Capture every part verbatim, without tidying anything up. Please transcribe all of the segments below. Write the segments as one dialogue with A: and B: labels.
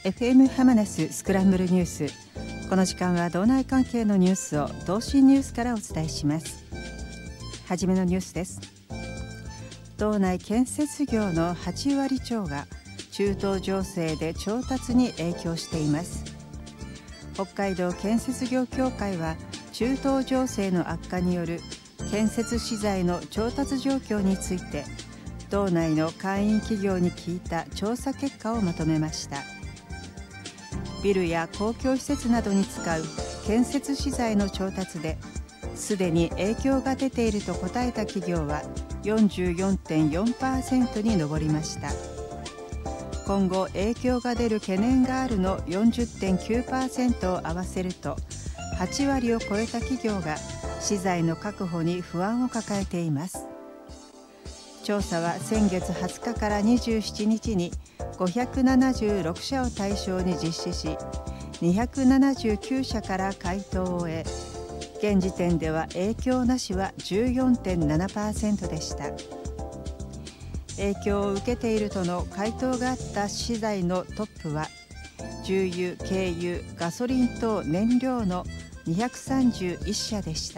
A: エフエム ハマネススクランブルニュース。この時間は道内関係のニュースを同心ニュースからお伝えします。はじめのニュースです。道内建設業のはちわりちょうが中東情勢で調達に影響しています。北海道建設業協会は中東情勢の悪化による建設資材の調達状況について道内の会員企業に聞いた調査結果をまとめました。ビルや公共施設などに使う建設資材の調達ですでに影響が出ていると答えた企業は よんじゅうよんてんよんパーセント に上りました。今後影響が出る懸念があるの よんじゅってんきゅうパーセント を合わせるとはちわりを超えた企業が資材の確保に不安を抱えています。調査は先月はつかからにじゅうしちにちにごひゃくななじゅうろくしゃを対象に実施し、にひゃくななじゅうきゅうしゃから回答を得、現時点では影響なしは じゅうよんてんななパーセント でした。影響を受けているとの回答があった資材のトップは、重油、軽油、ガソリン等燃料のにひゃくさんじゅういっしゃでした。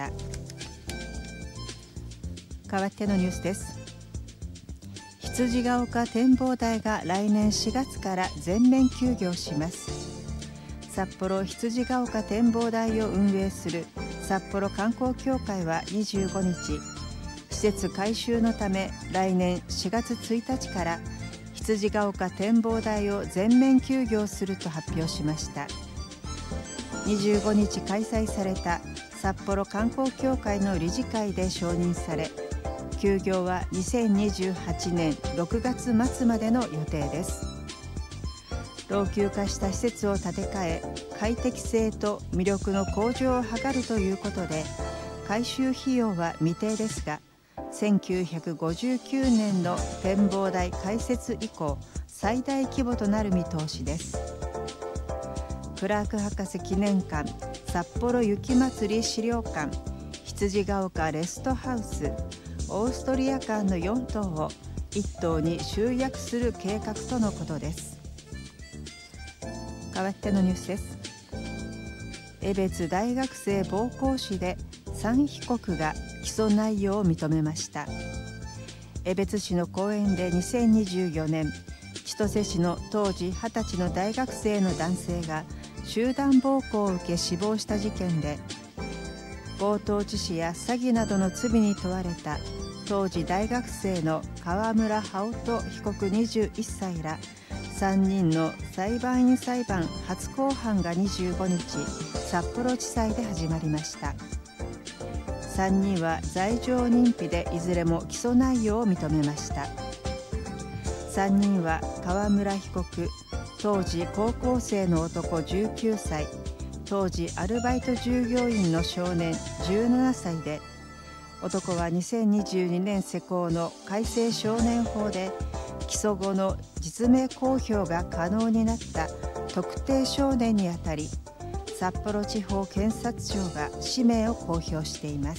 A: 代わってのニュースです。羊ヶ丘展望台が来年しがつから全面休業します。札幌羊ヶ丘展望台を運営する札幌観光協会はにじゅうごにち、施設改修のため来年しがつついたちから羊ヶ丘展望台を全面休業すると発表しました。にじゅうごにち開催された札幌観光協会の理事会で承認され、休業はにせんにじゅうはちねんろくがつまつまでの予定です。老朽化した施設を建て替え、快適性と魅力の向上を図るということで、改修費用は未定ですが、せんきゅうひゃくごじゅうきゅうねんの展望台開設以降最大規模となる見通しです。クラーク博士記念館、札幌雪まつり資料館、羊ヶ丘レストハウス、オーストリア間のよんとうをいっとうに集約する計画とのことです。代わってのニュースです。江別大学生暴行死でさん被告が起訴内容を認めました。江別市の公園でにせんにじゅうよねん、千歳市の当時はたちの大学生の男性が集団暴行を受け死亡した事件で、強盗致死や詐欺などの罪に問われた当時大学生の川村羽音被告にじゅういっさいらさんにんの裁判員裁判初公判がにじゅうごにち札幌地裁で始まりました。さんにんは罪状認否でいずれも起訴内容を認めました。さんにんは川村被告、当時高校生の男じゅうきゅうさい、当時アルバイト従業員の少年じゅうななさいで、男はにせんにじゅうにねん施行の改正少年法で起訴後の実名公表が可能になった特定少年にあたり、札幌地方検察庁が氏名を公表しています。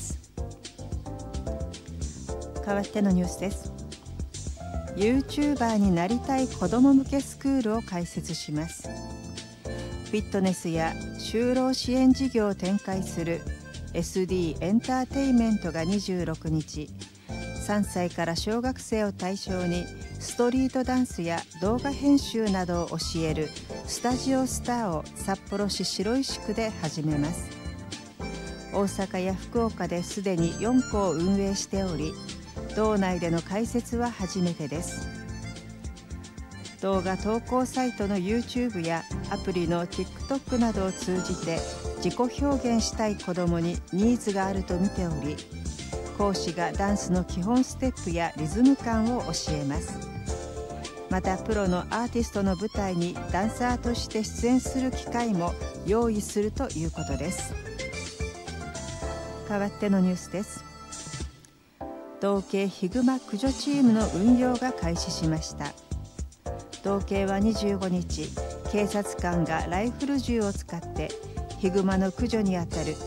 A: 代わってのニュースです。YouTuber になりたい子ども向けスクールを開設します。フィットネスや就労支援事業を展開する エスディー エンターテイメントがにじゅうろくにち、さんさいから小学生を対象にストリートダンスや動画編集などを教えるスタジオスターを札幌市白石区で始めます。大阪や福岡ですでによんこを運営しており、道内での開設は初めてです。動画投稿サイトの YouTube やアプリの TikTok などを通じて自己表現したい子どもにニーズがあると見ており、講師がダンスの基本ステップやリズム感を教えます。またプロのアーティストの舞台にダンサーとして出演する機会も用意するということです。代わってのニュースです。道警ヒグマ駆除チームの運用が開始しました。道警はにじゅうごにち、警察官がライフル銃を使ってヒグマの駆除にあたる